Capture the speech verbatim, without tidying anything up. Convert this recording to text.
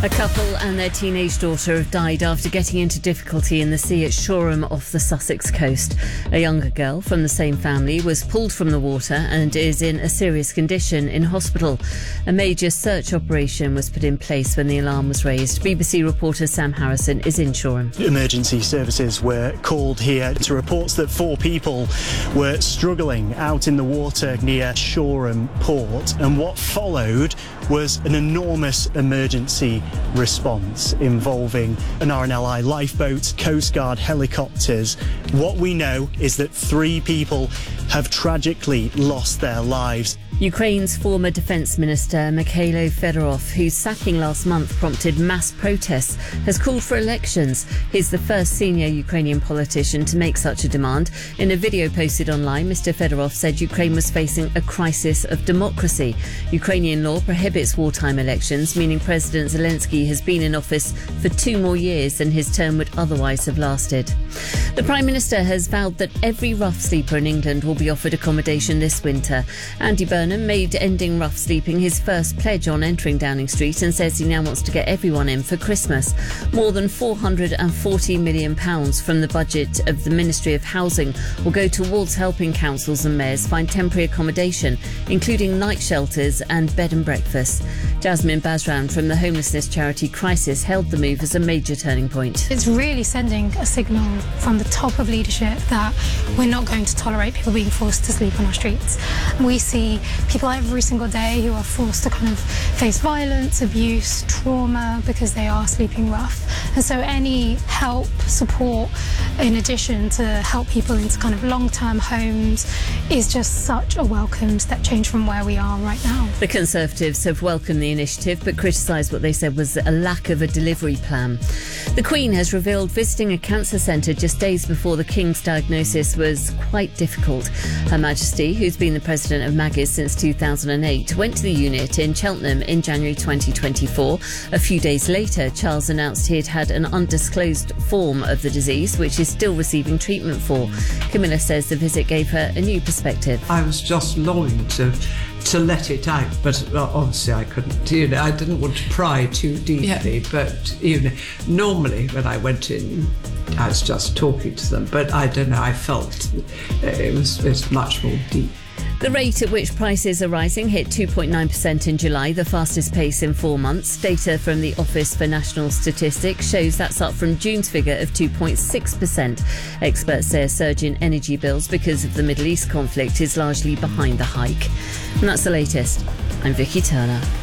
A couple and their teenage daughter have died after getting into difficulty in the sea at Shoreham off the Sussex coast. A younger girl from the same family was pulled from the water and is in a serious condition in hospital. A major search operation was put in place when the alarm was raised. B B C reporter Sam Harrison is in Shoreham. Emergency services were called here to reports that four people were struggling out in the water near Shoreham Port, and what followed was an enormous emergency response involving an R N L I lifeboat, Coast Guard helicopters. What we know is that three people have tragically lost their lives. Ukraine's former defence minister Mikhailo Fedorov, whose sacking last month prompted mass protests, has called for elections. He's the first senior Ukrainian politician to make such a demand. In a video posted online, Mister Fedorov said Ukraine was facing a crisis of democracy. Ukrainian law prohibits wartime elections, meaning President Zelensky has been in office for two more years than his term would otherwise have lasted. The Prime Minister has vowed that every rough sleeper in England will be offered accommodation this winter. Andy Burnham made ending rough sleeping his first pledge on entering Downing Street and says he now wants to get everyone in for Christmas. More than four hundred forty million pounds from the budget of the Ministry of Housing will go towards helping councils and mayors find temporary accommodation, including night shelters and bed and breakfast. Jasmine Bazran from the homelessness charity Crisis hailed the move as a major turning point. It's really sending a signal from the top of leadership that we're not going to tolerate people being forced to sleep on our streets. We see people every single day who are forced to kind of face violence, abuse, trauma because they are sleeping rough. And so any help, support, in addition to help people into kind of long-term homes, is just such a welcome step change from where we are right now. The Conservatives have welcomed the initiative but criticised what they said was a lack of a delivery plan. The Queen has revealed visiting a cancer centre just days before the King's diagnosis was quite difficult. Her Majesty, who's been the president of Maggies since two thousand eight, went to the unit in Cheltenham in January twenty twenty-four. A few days later, Charles announced he had had an undisclosed form of the disease, which he's still receiving treatment for. Camilla says the visit gave her a new perspective. I was just longing to to let it out, but well, obviously I couldn't, you know, I didn't want to pry too deeply, yeah. But, you know, normally when I went in, I was just talking to them, but I don't know, I felt it was, it was much more deep. The rate at which prices are rising hit two point nine percent in July, the fastest pace in four months. Data from the Office for National Statistics shows that's up from June's figure of two point six percent. Experts say a surge in energy bills because of the Middle East conflict is largely behind the hike. And that's the latest. I'm Vicky Turner.